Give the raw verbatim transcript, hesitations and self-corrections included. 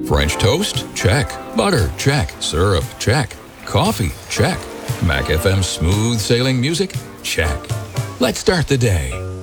French toast? Check. Butter? Check. Syrup? Check. Coffee? Check. Mac F M smooth sailing music? Check. Let's start the day.